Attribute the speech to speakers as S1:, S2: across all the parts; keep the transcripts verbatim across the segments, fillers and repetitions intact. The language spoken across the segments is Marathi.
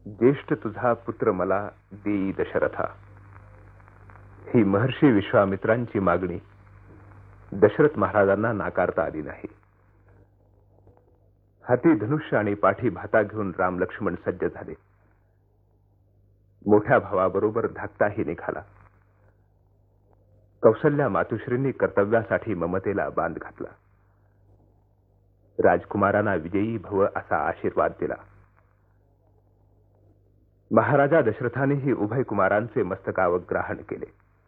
S1: ज्येष्ठ तुझा पुत्र मला देई दशरथा. ही महर्षी विश्वामित्रांची मागणी दशरथ महाराजांना नाकारता आली नाही. हाती धनुष्य आणि पाठी भाता घेऊन राम लक्ष्मण सज्ज झाले. मोठ्या भावाबरोबर धाकटाही निघाला. कौशल्या मातुश्रींनी कर्तव्यासाठी ममतेला बांध घातला. राजकुमारांना विजयी भव असा आशीर्वाद दिला. महाराजा दशरथानेही उभय कुमारांचे मस्तकावर ग्रहण केले.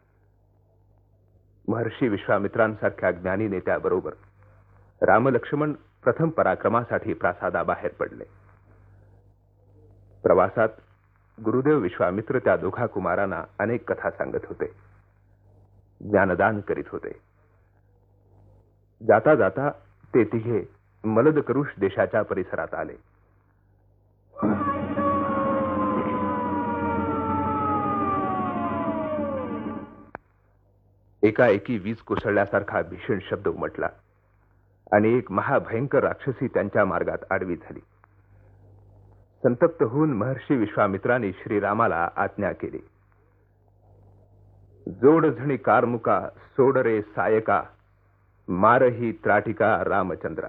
S1: महर्षी विश्वामित्रांसारख्या ज्ञानी नेत्याबरोबर रामलक्ष्मण प्रथम पराक्रमासाठी प्रासादाबाहेर पडले. प्रवासात गुरुदेव विश्वामित्र त्या दोघा कुमारांना अनेक कथा सांगत होते, ज्ञानदान करीत होते. जाता जाता ते तिघे मलदकरुष देशाच्या परिसरात आले. एकाएकी वीज कोसळल्यासारखा भीषण शब्द उमटला आणि एक महाभयंकर राक्षसी त्यांच्या मार्गात आडवी झाली. संतप्त होऊन महर्षी विश्वामित्रांनी श्रीरामाला आज्ञा केली. जोड झणी कारमुका सोडरे सायका मारही त्राटिका रामचंद्रा.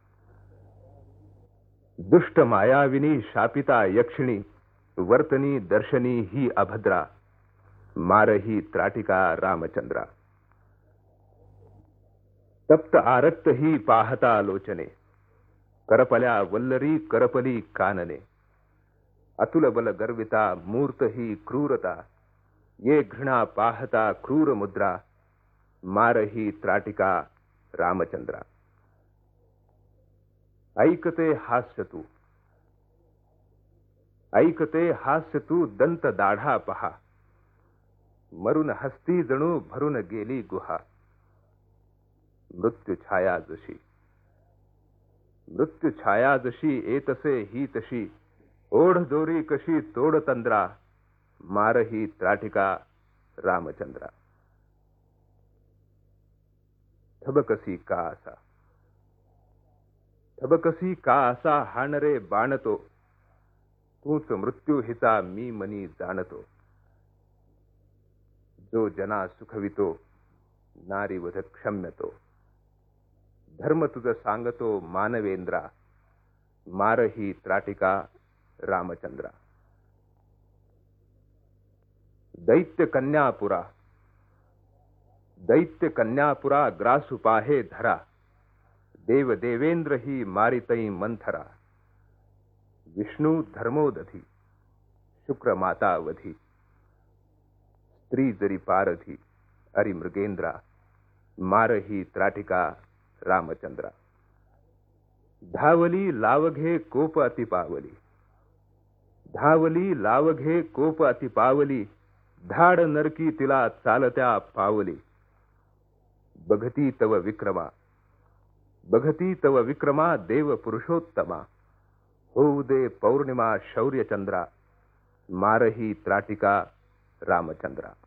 S1: दुष्ट मायाविनी शापिता यक्षिणी वर्तनी दर्शनी ही अभद्रा मारही त्राटिका रामचंद्रा. तप्त आरक्त ही पाहता लोचने करपल्या वल्लरी करपली कानने. अतुल बल गर्विता मूर्त ही क्रूरता ये घृणा पाहता क्रूर मुद्रा मारही त्राटिका रामचंद्रा. ऐकते हास्य तू ऐकते हास्य तू दंत दाढा पहा मरून हस्ती जणू भरून गेली गुहा. मृत्यू छाया जशी मृत्यू छाया जशी येतसे ही तशी ओढ दोरी कशी तोड तंद्रा मारही त्राटिका रामचंद्रा. थबकसी का असा थबकसी का असा हाणरे बाणतो तूच मृत्यू हिचा मी मनी जाणतो. जो जना सुखवितो नारीवध क्षम्यतो धर्म तुझ सांगतो मानवेंद्रा मारही त्राटिका रामचंद्रा. दैत्य कन्यापुरा दैत्य कन्यापुरा ग्रासुपाहे धरा देव देवेंद्र ही मारितई मंथरा. विष्णू धर्मोदधी शुक्र मातावधी स्त्री जरी पारधी अरि मृगेंद्रा मारही त्राटिका रामचंद्रा. धावली लावघे कोप अतिपावली धावली लावघे कोप अतिपावली धाड नरकी तिला चालत्या पावली. बघती तव विक्रमा बघती तव विक्रमा देव पुरुषोत्तमा होऊ दे पौर्णिमा शौर्यचंद्रा मारही त्राटिका रामचंद्रा.